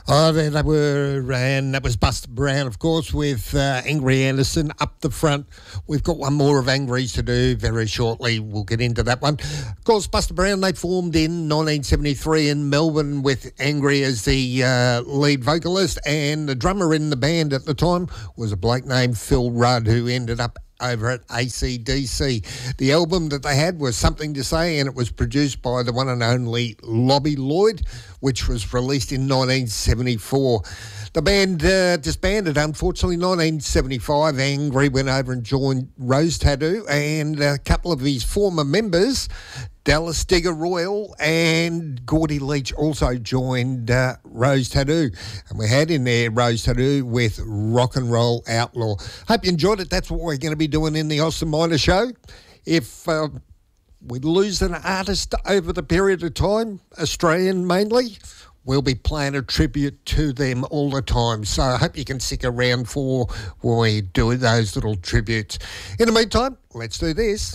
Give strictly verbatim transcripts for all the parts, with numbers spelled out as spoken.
Oh, there they were, and that was Buster Brown, of course, with uh, Angry Anderson up the front. We've got one more of Angry's to do very shortly. We'll get into that one. Of course, Buster Brown, they formed in nineteen seventy-three in Melbourne with Angry as the uh, lead vocalist, and the drummer in the band at the time was a bloke named Phil Rudd, who ended up over at A C D C. The album that they had was Something to Say, and it was produced by the one and only Lobby Lloyd, which was released in nineteen seventy-four. The band uh, disbanded, unfortunately, nineteen seventy-five. Angry went over and joined Rose Tattoo, and a couple of his former members, Dallas Digger Royal and Gordy Leach, also joined uh, Rose Tattoo. And we had in there Rose Tattoo with Rock and Roll Outlaw. Hope you enjoyed it. That's what we're going to be doing in the Austin Minor Show. If uh, we lose an artist over the period of time, Australian mainly, we'll be playing a tribute to them all the time. So I hope you can stick around for when we do those little tributes. In the meantime, let's do this.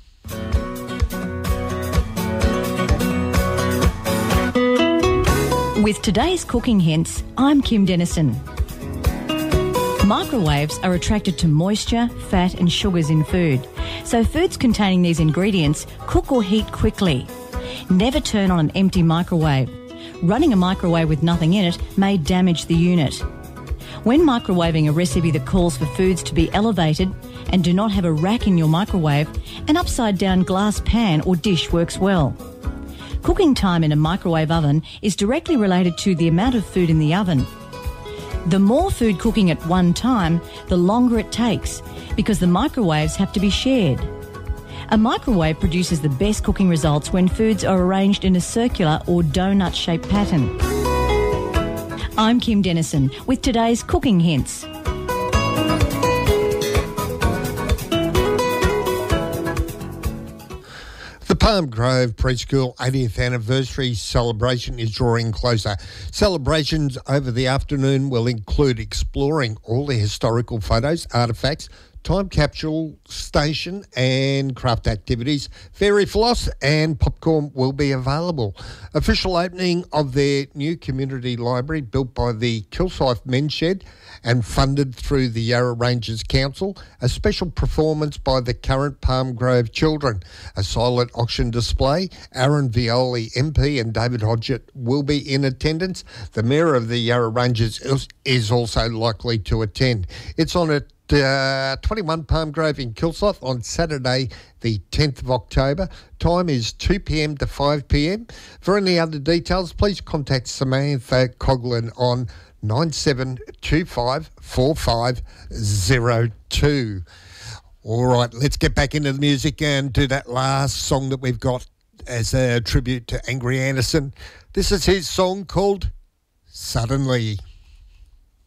With today's cooking hints, I'm Kim Dennison. Microwaves are attracted to moisture, fat and sugars in food, so foods containing these ingredients cook or heat quickly. Never turn on an empty microwave. Running a microwave with nothing in it may damage the unit. When microwaving a recipe that calls for foods to be elevated and do not have a rack in your microwave, an upside-down glass pan or dish works well. Cooking time in a microwave oven is directly related to the amount of food in the oven. The more food cooking at one time, the longer it takes, because the microwaves have to be shared. A microwave produces the best cooking results when foods are arranged in a circular or donut-shaped pattern. I'm Kim Dennison with today's cooking hints. The Palm Grove Preschool eightieth anniversary celebration is drawing closer. Celebrations over the afternoon will include exploring all the historical photos, artefacts, time capsule station and craft activities. Fairy floss and popcorn will be available. Official opening of their new community library built by the Kilsyth Men's Shed and funded through the Yarra Ranges Council. A special performance by the current Palm Grove children. A silent auction display. Aaron Violi M P and David Hodgett will be in attendance. The Mayor of the Yarra Ranges is, is also likely to attend. It's on a Uh, twenty-one Palm Grove in Kilsyth on Saturday the tenth of October. Time is two p.m. to five p.m. For any other details, please contact Samantha Coughlin on nine seven two five four five zero two. All right, let's get back into the music and do that last song that we've got as a tribute to Angry Anderson. This is his song called Suddenly.